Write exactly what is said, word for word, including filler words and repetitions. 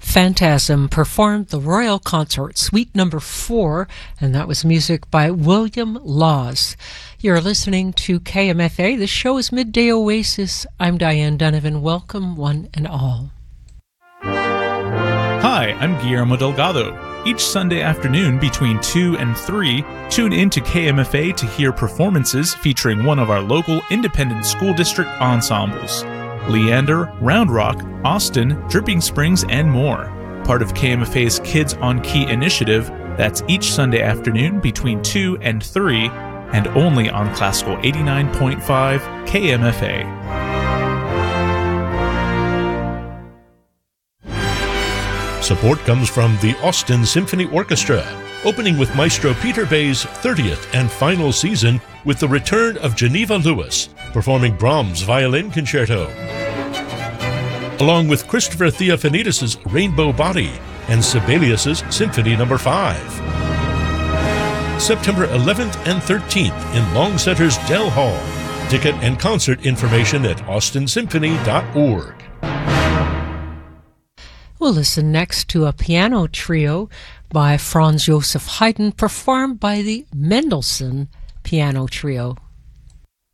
Phantasm performed the Royal Consort Suite number four, and that was music by William Laws. You're listening to K M F A. This show is Midday Oasis. I'm Diane Donovan. Welcome, one and all. Hi, I'm Guillermo Delgado. Each Sunday afternoon between two and three, tune in to K M F A to hear performances featuring one of our local independent school district ensembles. Leander, Round Rock, Austin, Dripping Springs, and more. Part of K M F A's Kids on Key initiative, that's each Sunday afternoon between two and three, and only on Classical eighty-nine point five K M F A. Support comes from the Austin Symphony Orchestra, opening with Maestro Peter Bay's thirtieth and final season with the return of Geneva Lewis, performing Brahms' Violin Concerto, along with Christopher Theophanidis' Rainbow Body and Sibelius' Symphony number five. September eleventh and thirteenth in Longsetter's Dell Hall. Ticket and concert information at austin symphony dot org. We'll listen next to a piano trio by Franz Joseph Haydn, performed by the Mendelssohn Piano Trio.